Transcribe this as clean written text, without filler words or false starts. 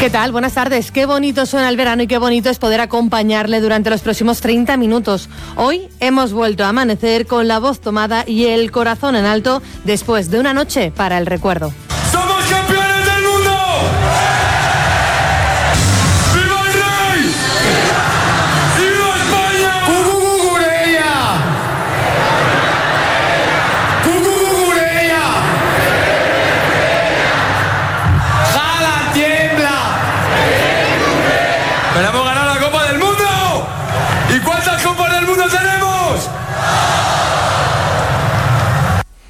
¿Qué tal? Buenas tardes. Qué bonito suena el verano y qué bonito es poder acompañarle durante los próximos 30 minutos. Hoy hemos vuelto a amanecer con la voz tomada y el corazón en alto después de una noche para el recuerdo.